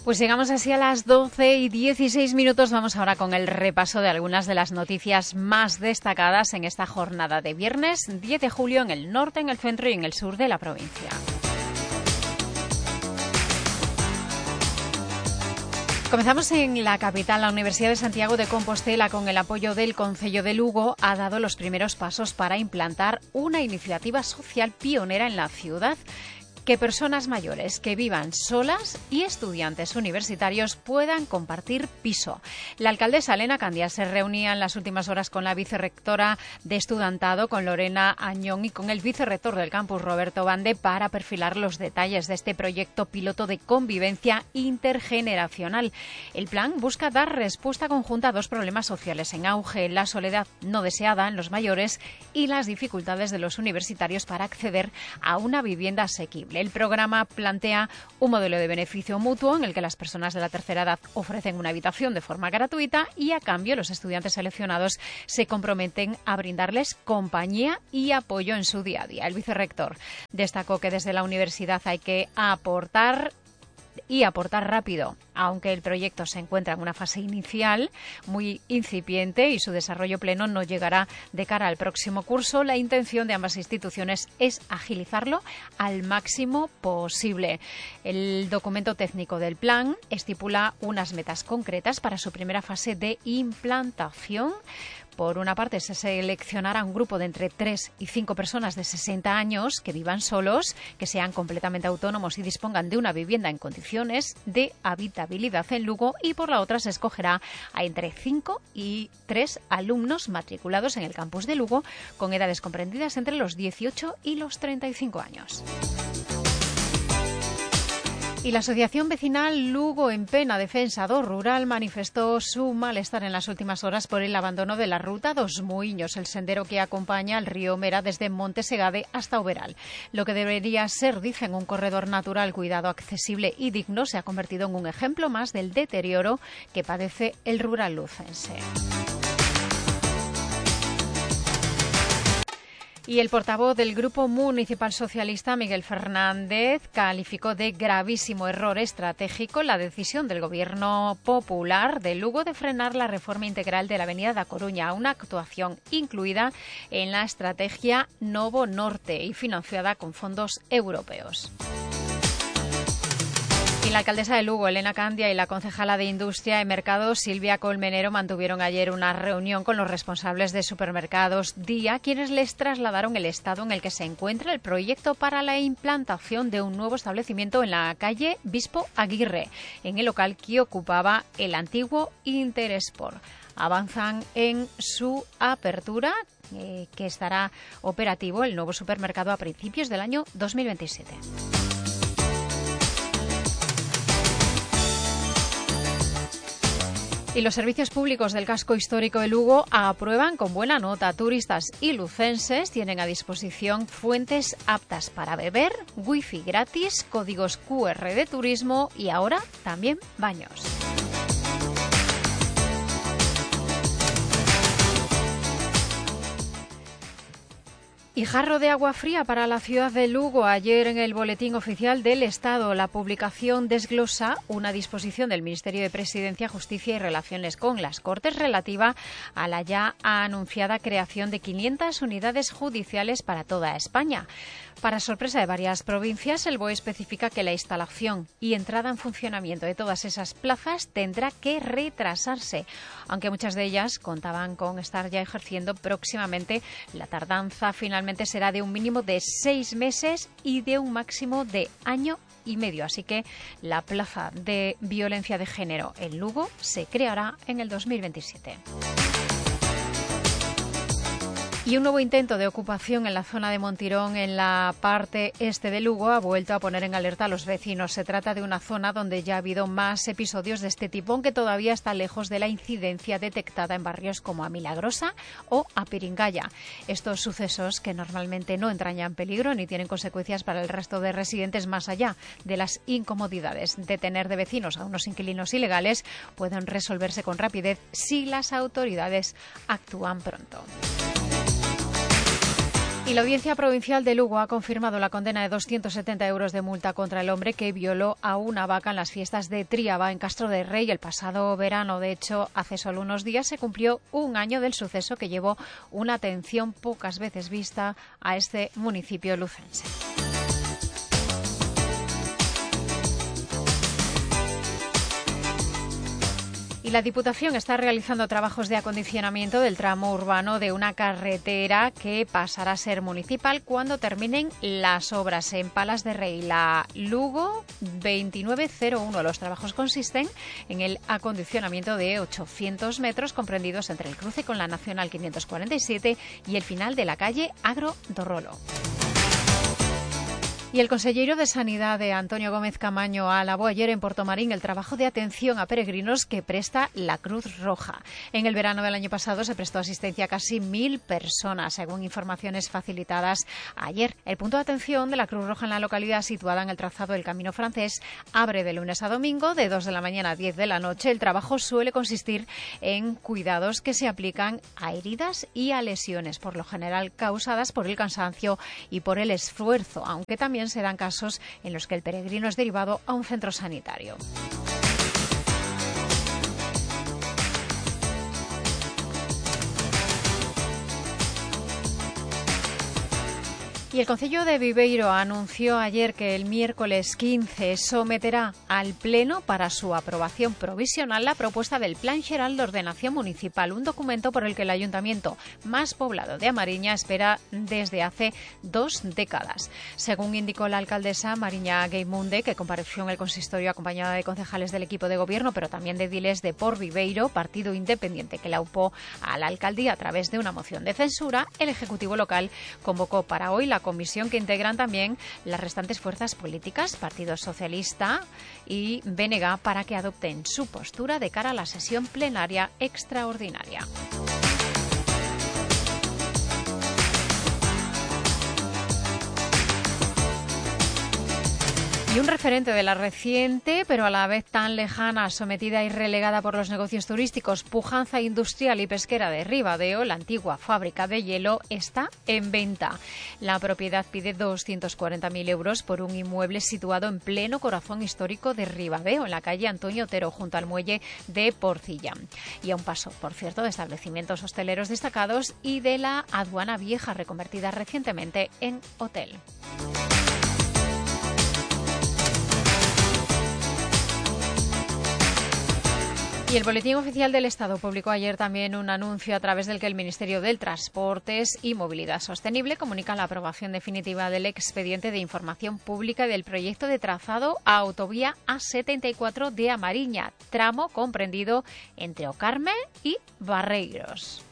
Pues llegamos así a las 12:16. Vamos ahora con el repaso de algunas de las noticias más destacadas en esta jornada de viernes 10 de julio en el norte, en el centro y en el sur de la provincia. Comenzamos en la capital. La Universidad de Santiago de Compostela, con el apoyo del Concello de Lugo, ha dado los primeros pasos para implantar una iniciativa social pionera en la ciudad: que personas mayores que vivan solas y estudiantes universitarios puedan compartir piso. La alcaldesa Elena Candia se reunía en las últimas horas con la vicerrectora de Estudiantado, con Lorena Añón, y con el vicerrector del campus, Roberto Bande, para perfilar los detalles de este proyecto piloto de convivencia intergeneracional. El plan busca dar respuesta conjunta a dos problemas sociales en auge: la soledad no deseada en los mayores y las dificultades de los universitarios para acceder a una vivienda asequible. El programa plantea un modelo de beneficio mutuo en el que las personas de la tercera edad ofrecen una habitación de forma gratuita y, a cambio, los estudiantes seleccionados se comprometen a brindarles compañía y apoyo en su día a día. El vicerrector destacó que desde la universidad hay que aportar rápido, aunque el proyecto se encuentra en una fase inicial muy incipiente y su desarrollo pleno no llegará de cara al próximo curso. La intención de ambas instituciones es agilizarlo al máximo posible. El documento técnico del plan estipula unas metas concretas para su primera fase de implantación. Por una parte, se seleccionará un grupo de entre 3 y 5 personas de 60 años que vivan solos, que sean completamente autónomos y dispongan de una vivienda en condiciones de habitabilidad en Lugo, y por la otra se escogerá a entre 5 y 3 alumnos matriculados en el campus de Lugo, con edades comprendidas entre los 18 y los 35 años. Y la Asociación Vecinal Lugo en Pena Defensa Rural manifestó su malestar en las últimas horas por el abandono de la ruta dos Muiños, el sendero que acompaña al río Mera desde Monte Segade hasta Oberal. Lo que debería ser, dicen, un corredor natural, cuidado, accesible y digno, se ha convertido en un ejemplo más del deterioro que padece el rural lucense. Y el portavoz del Grupo Municipal Socialista, Miguel Fernández, calificó de gravísimo error estratégico la decisión del Gobierno Popular de Lugo de frenar la reforma integral de la Avenida da Coruña, una actuación incluida en la estrategia Novo Norte y financiada con fondos europeos. Y la alcaldesa de Lugo, Elena Candia, y la concejala de Industria y Mercado, Silvia Colmenero, mantuvieron ayer una reunión con los responsables de Supermercados Día, quienes les trasladaron el estado en el que se encuentra el proyecto para la implantación de un nuevo establecimiento en la calle Bispo Aguirre, en el local que ocupaba el antiguo Interesport. Avanzan en su apertura, que estará operativo el nuevo supermercado a principios del año 2027. Y los servicios públicos del casco histórico de Lugo aprueban con buena nota. Turistas y lucenses tienen a disposición fuentes aptas para beber, wifi gratis, códigos QR de turismo y ahora también baños. Y jarro de agua fría para la ciudad de Lugo. Ayer, en el Boletín Oficial del Estado, la publicación desglosa una disposición del Ministerio de Presidencia, Justicia y Relaciones con las Cortes relativa a la ya anunciada creación de 500 unidades judiciales para toda España. Para sorpresa de varias provincias, el BOE especifica que la instalación y entrada en funcionamiento de todas esas plazas tendrá que retrasarse, aunque muchas de ellas contaban con estar ya ejerciendo próximamente. La tardanza finalmente será de un mínimo de 6 meses y de un máximo de año y medio. Así que la plaza de violencia de género en Lugo se creará en el 2027. Y un nuevo intento de ocupación en la zona de Montirón, en la parte este de Lugo, ha vuelto a poner en alerta a los vecinos. Se trata de una zona donde ya ha habido más episodios de este tipo, aunque todavía está lejos de la incidencia detectada en barrios como a Milagrosa o a Piringaya. Estos sucesos, que normalmente no entrañan peligro ni tienen consecuencias para el resto de residentes más allá de las incomodidades de tener de vecinos a unos inquilinos ilegales, pueden resolverse con rapidez si las autoridades actúan pronto. Y la Audiencia Provincial de Lugo ha confirmado la condena de 270 euros de multa contra el hombre que violó a una vaca en las fiestas de Tríaba, en Castro de Rey, el pasado verano. De hecho, hace solo unos días se cumplió un año del suceso que llevó una atención pocas veces vista a este municipio lucense. Y la Diputación está realizando trabajos de acondicionamiento del tramo urbano de una carretera que pasará a ser municipal cuando terminen las obras en Palas de Rey, la Lugo 2901. Los trabajos consisten en el acondicionamiento de 800 metros comprendidos entre el cruce con la Nacional 547 y el final de la calle Agro do Rolo. Y el consejero de Sanidad, Antonio Gómez Camaño, alabó ayer en Portomarín el trabajo de atención a peregrinos que presta la Cruz Roja. En el verano del año pasado se prestó asistencia a casi 1.000 personas, según informaciones facilitadas ayer. El punto de atención de la Cruz Roja en la localidad, situada en el trazado del Camino Francés, abre de lunes a domingo, de 2 de la mañana a 10 de la noche. El trabajo suele consistir en cuidados que se aplican a heridas y a lesiones, por lo general causadas por el cansancio y por el esfuerzo, aunque también se dan casos en los que el peregrino es derivado a un centro sanitario. Y el Concello de Viveiro anunció ayer que el miércoles 15 someterá al Pleno para su aprobación provisional la propuesta del Plan Xeral de Ordenación Municipal, un documento por el que el ayuntamiento más poblado de A Mariña espera desde hace 2 décadas. Según indicó la alcaldesa Mariña Gueimunde, que compareció en el consistorio acompañada de concejales del equipo de gobierno, pero también de ediles de Por Viveiro, partido independiente que la aupó a la alcaldía a través de una moción de censura, el Ejecutivo local convocó para hoy la comisión que integran también las restantes fuerzas políticas, Partido Socialista y BNG, para que adopten su postura de cara a la sesión plenaria extraordinaria. Y un referente de la reciente, pero a la vez tan lejana, sometida y relegada por los negocios turísticos, pujanza industrial y pesquera de Ribadeo, la antigua fábrica de hielo, está en venta. La propiedad pide 240.000 euros por un inmueble situado en pleno corazón histórico de Ribadeo, en la calle Antonio Otero, junto al muelle de Porcilla. Y a un paso, por cierto, de establecimientos hosteleros destacados y de la aduana vieja, reconvertida recientemente en hotel. Y el Boletín Oficial del Estado publicó ayer también un anuncio a través del que el Ministerio del Transportes y Movilidad Sostenible comunica la aprobación definitiva del expediente de información pública del proyecto de trazado a autovía A74 de A Mariña, tramo comprendido entre O Carme y Barreiros.